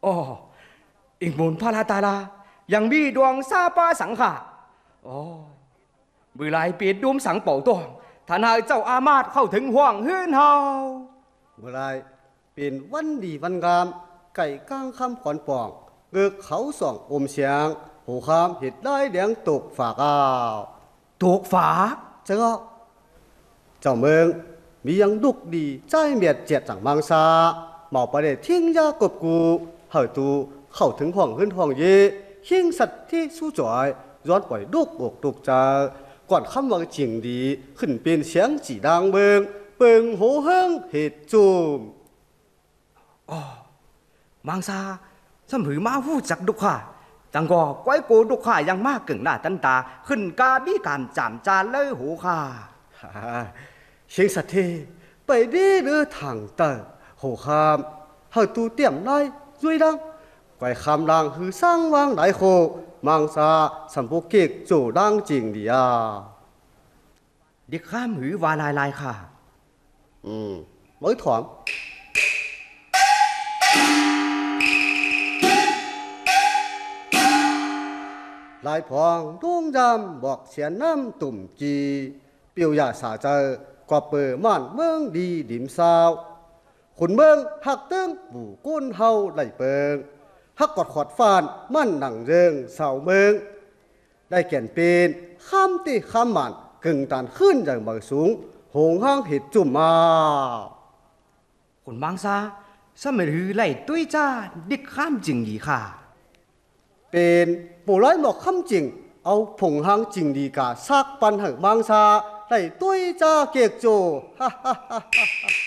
อ๋ออีกมูลพาราตาลายังมีดวงซาปาสังขาอ๋อเมื่อไรปีดดุมสังเป่าตัวท่านให้เจ้าอามาตย์เข้าถึงห่วงเฮือนเฮาเมื่อไรเป็นวันดีวันงามไก่ก้างคำขอนปองเงือกเขาส่องอมเสียงหูคามเห็ดได้เลี้ยงตกฝากอ้าวถูกฝาเจ้าเมืองมียังดุกดีใจเมียดเจ็ดจังมังซาหมอประเดี๋ยวทิ้งยากบกูเฮาตูเข้าถึงห้องขึ้นห้องเย่หิ้งสัตว์ที่สู้จ่อยย้อนปล่อยดุกอกดุกใจก่อนคำวังจริงดีขึ้นเป็นเสียงจีดังเบิงเปิงโหเฮิงเห็ดจุ่มอ๋อมังซาสมผือมาหู้จักดุกขาจังก็ก้อยโกดุกขายังมากกึ่งหน้าตันตาขึ้นกาบีการจามจานเลยหูค่ะเชียงสัตว์เทไปดีหรือทางเตอโหคามเฮาตูเตรียมไล่ยุยดังไก่คำดังคือสร้างวางหลายโคมังซาสัมพุกิกจู่ดังจริงดีอ่ะเด็กข้ามหือวาลายค่ะ mới thoáng lại phong đuông giam bọc xén năm tủm chi biểu giả xả chờ qua bờ màn mương đi điểm saoขุนเมืองหักตึงบู่ก้นเฮาไหลเปิงหักกอดขอดฟานมั่นหนังเริงเสาเมืองได้แก่นเป็นข้ามตีข้ามมันกึ่งตันขึ้นอย่างเบอสูงหงห้างเห็ดจุ่มมาคุณมังซาสมัยหือไหลตุ้ยจ้าดิกข้ามจริงดีค่ะเป็นปู่ร้อยหมอกคำจริงเอาผงห้างจริงดีกาซากปันหักมังซาไหลตุ้ยจ้าเกียกโจฮ่าฮ่าฮ่าฮ่า